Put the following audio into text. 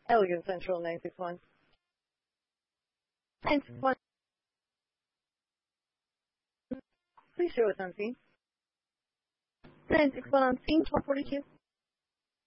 Elegant Central 961. 961. Please show us on scene. 961 on scene, 1242.